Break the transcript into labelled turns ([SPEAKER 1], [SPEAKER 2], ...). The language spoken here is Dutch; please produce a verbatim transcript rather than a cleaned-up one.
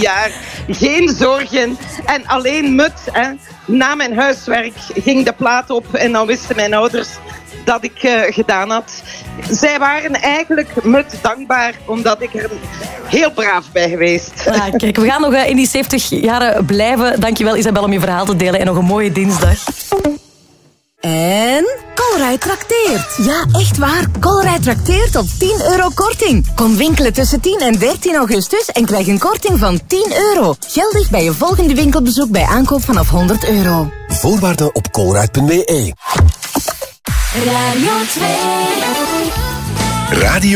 [SPEAKER 1] jaar. Geen zorgen en alleen mut. Hè. Na mijn huiswerk ging de plaat op en dan wisten mijn ouders dat ik uh, gedaan had. Zij waren eigenlijk mut dankbaar, omdat ik er heel braaf bij geweest.
[SPEAKER 2] Ah, kijk, we gaan nog uh, in die zeventig jaren blijven. Dankjewel Isabel om je verhaal te delen en nog een mooie dinsdag.
[SPEAKER 3] En Colruyt trakteert. Ja, echt waar. Colruyt trakteert op tien euro korting. Kom winkelen tussen tien en dertien augustus en krijg een korting van tien euro. Geldig bij je volgende winkelbezoek bij aankoop vanaf honderd euro.
[SPEAKER 4] Voorwaarden op colruyt punt be.
[SPEAKER 3] Radio twee.
[SPEAKER 4] Radio